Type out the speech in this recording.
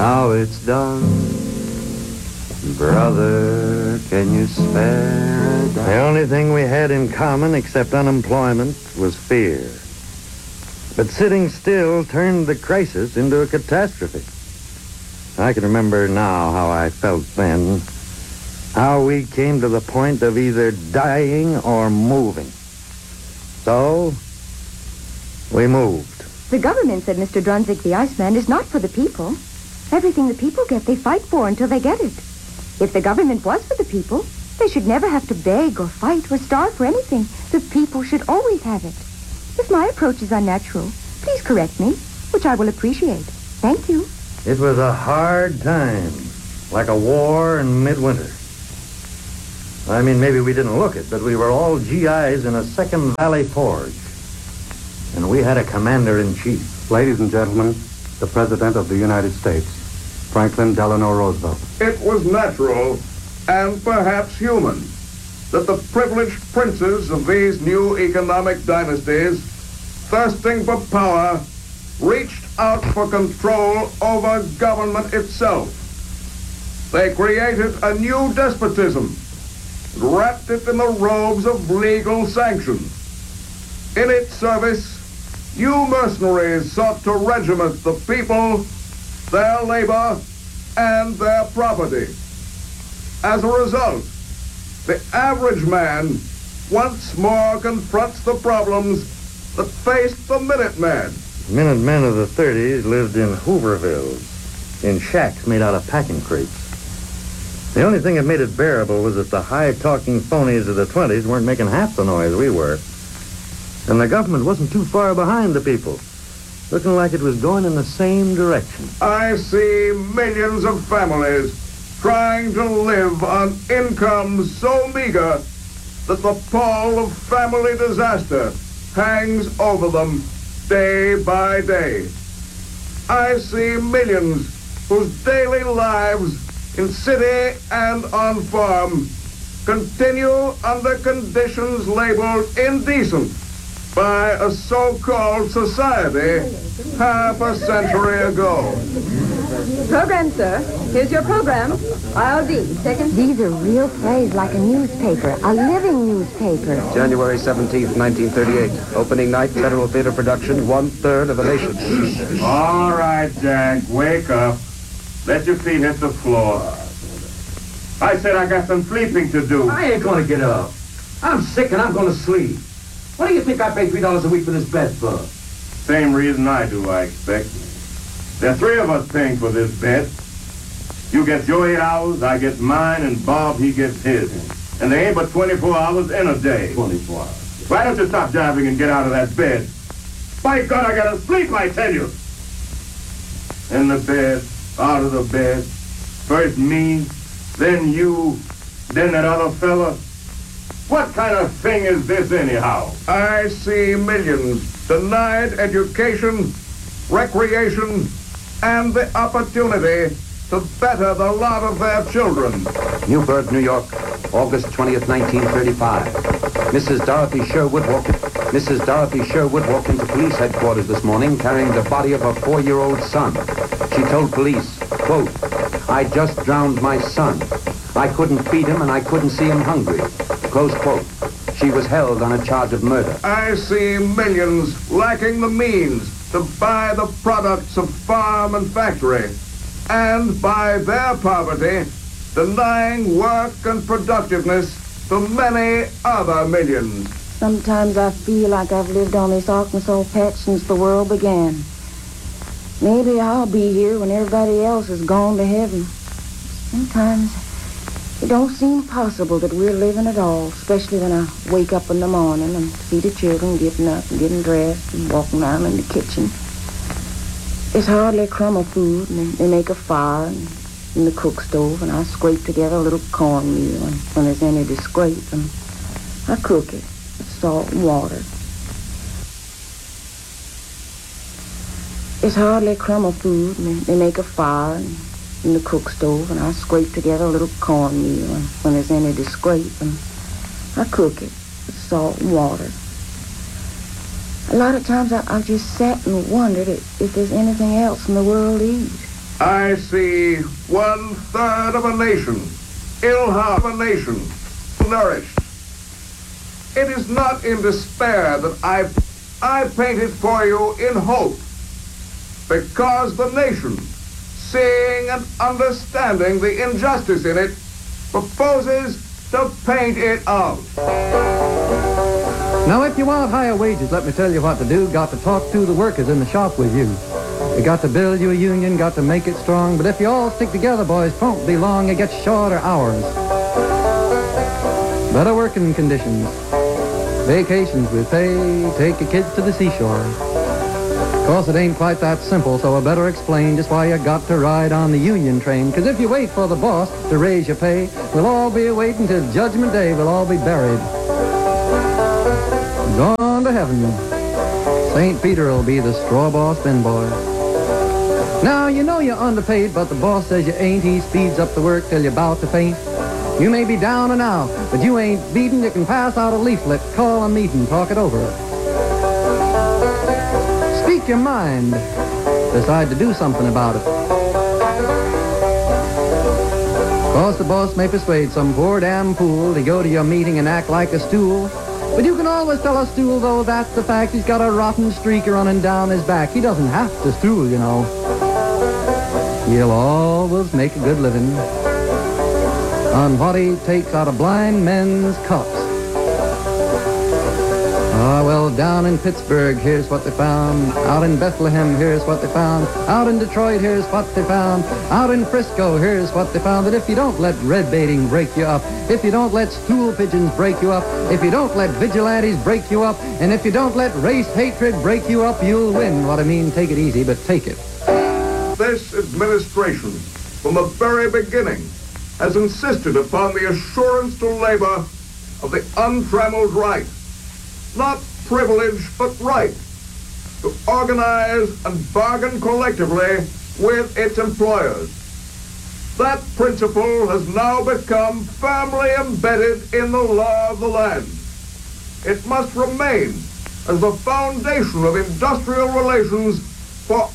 Now it's done. Brother, can you spare a dime? The only thing we had in common except unemployment was fear. But sitting still turned the crisis into a catastrophe. I can remember now how I felt then, how we came to the point of either dying or moving. So, we moved. The government said Mr. Drunzig, the Iceman, is not for the people. Everything the people get, they fight for until they get it. If the government was for the people, they should never have to beg or fight or starve for anything. The people should always have it. If my approach is unnatural, please correct me, which I will appreciate. Thank you. It was a hard time, like a war in midwinter. I mean, maybe we didn't look it, but we were all GIs in a Second Valley Forge. And we had a commander-in-chief. Ladies and gentlemen, the President of the United States, Franklin Delano Roosevelt. It was natural and perhaps human that the privileged princes of these new economic dynasties, thirsting for power, reached out for control over government itself. They created a new despotism, wrapped it in the robes of legal sanction. In its service, new mercenaries sought to regiment the people, their labor, and their property. As a result, the average man once more confronts the problems that faced the Minutemen. Minutemen of the 30s lived in Hoovervilles, in shacks made out of packing crates. The only thing that made it bearable was that the high-talking phonies of the 20s weren't making half the noise we were. And the government wasn't too far behind the people, looking like it was going in the same direction. I see millions of families trying to live on incomes so meager that the pall of family disaster hangs over them day by day. I see millions whose daily lives in city and on farm continue under conditions labeled indecent by a so-called society half a century ago. Program, sir. Here's your program. Aisle D, second. These are real plays, like a newspaper, a living newspaper. January 17th, 1938. Opening night, Federal Theater production, 1/3 of the nation. All right, Jack, wake up. Let your feet hit the floor. I said I got some sleeping to do. I ain't gonna get up. I'm sick and I'm gonna sleep. What do you think I pay $3 a week for this bed for? Same reason I do, I expect. There are 3 of us paying for this bed. You get your 8 hours, I get mine, and Bob, he gets his. And there ain't but 24 hours in a day. 24 hours. Why don't you stop driving and get out of that bed? By God, I gotta sleep, I tell you. In the bed, out of the bed. First me, then you, then that other fella. What kind of thing is this anyhow? I see millions denied education, recreation, and the opportunity to better the lot of their children. Newburgh, New York, August 20th, 1935. Mrs. Dorothy Sherwood walked into police headquarters this morning carrying the body of her 4-year-old son. She told police, quote, "I just drowned my son. I couldn't feed him and I couldn't see him hungry." Close quote. She was held on a charge of murder. I see millions lacking the means to buy the products of farm and factory, and by their poverty, denying work and productiveness to many other millions. Sometimes I feel like I've lived on this Arkansas patch since the world began. Maybe I'll be here when everybody else has gone to heaven. Sometimes it don't seem possible that we're living at all, especially when I wake up in the morning and see the children getting up and getting dressed and walking around in the kitchen. There's hardly a crumb of food, and they make a fire in the cook stove, and I scrape together a little cornmeal, and when there's any to scrape, and I cook it with salt and water. There's hardly a crumb of food, and they make a fire in the cook stove, and I scrape together a little cornmeal, and when there's any to scrape, and I cook it with salt and water. A lot of times I've just sat and wondered if there's anything else in the world to eat. I see 1/3 of a nation, ill-hearted of a nation, nourished. It is not in despair that I paint it for you in hope, because the nation, seeing and understanding the injustice in it, proposes to paint it out. Now, if you want higher wages, let me tell you what to do. Got to talk to the workers in the shop with you. You got to build you a union, got to make it strong. But if you all stick together, boys, 'twon't be long. It gets shorter hours. Better working conditions. Vacations with pay. Take your kids to the seashore. Of course, it ain't quite that simple, so I better explain just why you got to ride on the union train. 'Cause if you wait for the boss to raise your pay, we'll all be waiting till Judgment Day. We'll all be buried. Gone to heaven. St. Peter will be the straw boss then, boy. Now, you know you're underpaid, but the boss says you ain't. He speeds up the work till you're about to faint. You may be down and out, but you ain't beaten. You can pass out a leaflet, call a meeting, talk it over. Speak your mind. Decide to do something about it. Of course, the boss may persuade some poor damn fool to go to your meeting and act like a stool. But you can always tell a stool, though, that's the fact. He's got a rotten streak running down his back. He doesn't have to stool, you know. He'll always make a good living on what he takes out of blind men's cups. Ah, well, down in Pittsburgh, here's what they found. Out in Bethlehem, here's what they found. Out in Detroit, here's what they found. Out in Frisco, here's what they found. That if you don't let red baiting break you up, if you don't let stool pigeons break you up, if you don't let vigilantes break you up, and if you don't let race hatred break you up, you'll win. What I mean, take it easy, but take it. This administration, from the very beginning, has insisted upon the assurance to labor of the untrammeled right, not privilege, but right, to organize and bargain collectively with its employers. That principle has now become firmly embedded in the law of the land. It must remain as the foundation of industrial relations for